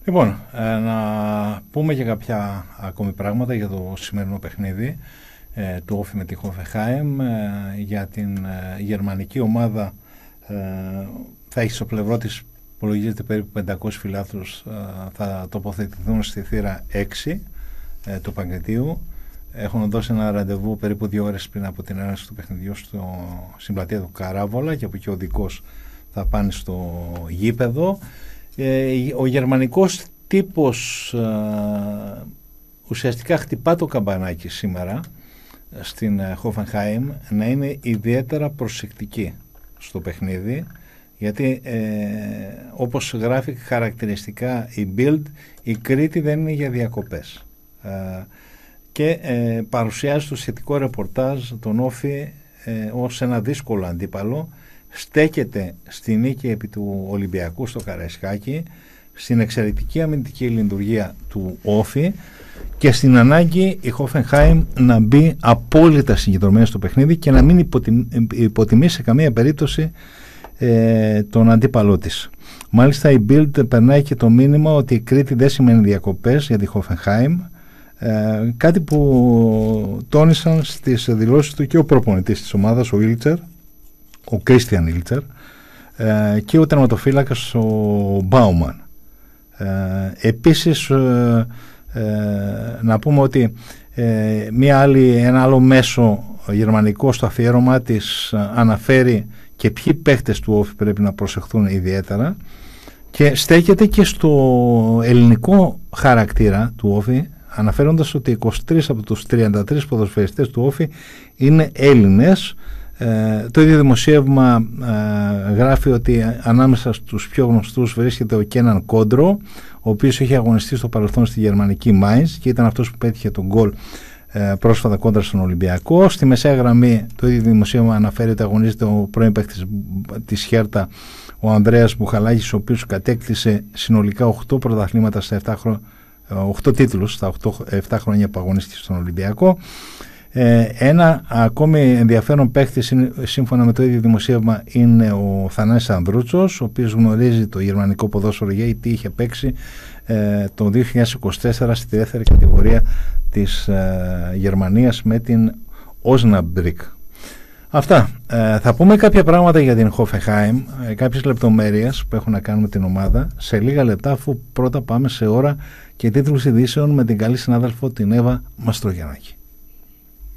Λοιπόν, να πούμε και κάποια ακόμη πράγματα για το σημερινό παιχνίδι του Όφη με τη Hoffenheim. Για την γερμανική ομάδα θα έχει στο πλευρό της, υπολογίζεται, περίπου 500 φιλάθλους, θα τοποθετηθούν στη θύρα 6 του Παγκριτίου. Έχουν δώσει ένα ραντεβού περίπου 2 ώρες πριν από την έναρξη του παιχνιδιού στην πλατεία του Καράβολα, και από εκεί ο δικός θα πάνε στο γήπεδο. Ο γερμανικός τύπος ουσιαστικά χτυπά το καμπανάκι σήμερα στην Hoffenheim να είναι ιδιαίτερα προσεκτική στο παιχνίδι, γιατί όπως γράφει χαρακτηριστικά η Bild, η Κρήτη δεν είναι για διακοπές, και παρουσιάζει το σχετικό ρεπορτάζ τον Όφη ως ένα δύσκολο αντίπαλο. Στέκεται στη νίκη επί του Ολυμπιακού στο Καραϊσκάκι, στην εξαιρετική αμυντική λειτουργία του Όφη και στην ανάγκη η Hoffenheim να μπει απόλυτα συγκεντρωμένη στο παιχνίδι και να μην υποτιμήσει σε καμία περίπτωση τον αντίπαλό της. Μάλιστα η Bild περνάει και το μήνυμα ότι η Κρήτη δεν σημαίνει διακοπές για τη Hoffenheim, κάτι που τόνισαν στις δηλώσεις του και ο προπονητής της ομάδας, ο Ήλτσερ, ο Κρίστιαν Ήλτσερ, και ο τερματοφύλακας ο Μπάουμαν. Επίσης να πούμε ότι ένα άλλο μέσο γερμανικό στο αφιέρωμά της αναφέρει και ποιοι παίχτες του Όφη πρέπει να προσεχθούν ιδιαίτερα, και στέκεται και στο ελληνικό χαρακτήρα του Όφη, αναφέροντας ότι 23 από τους 33 ποδοσφαιριστές του Όφη είναι Έλληνες. Το ίδιο δημοσίευμα γράφει ότι ανάμεσα στους πιο γνωστούς βρίσκεται ο Κέναν Κόντρο, ο οποίος είχε αγωνιστεί στο παρελθόν στη γερμανική Μάινς και ήταν αυτός που πέτυχε τον γκολ πρόσφατα κόντρα στον Ολυμπιακό. Στη μεσαία γραμμή το ίδιο δημοσίευμα αναφέρει ότι αγωνίζεται ο πρώην παίκτης της Χέρτα, ο Ανδρέας Μπουχαλάκης, ο οποίος κατέκτησε συνολικά 8 πρωταθλήματα στα 8 τίτλους στα 7 χρόνια που αγωνίστηκε στον Ολυμπιακό. Ένα ακόμη ενδιαφέρον παίκτη σύμφωνα με το ίδιο δημοσίευμα είναι ο Θανάσης Ανδρούτσος, ο οποίος γνωρίζει το γερμανικό ποδόσφαιρο γιατί είχε παίξει το 2024 στη δεύτερη κατηγορία της Γερμανίας με την Osnabrück. Αυτά. Θα πούμε κάποια πράγματα για την Hoffenheim, κάποιες λεπτομέρειες που έχουν να κάνουν με την ομάδα σε λίγα λεπτά, αφού πρώτα πάμε σε ώρα και τίτλους ειδήσεων με την καλή συνάδελφο την Εύα Μαστρογιαννάκη.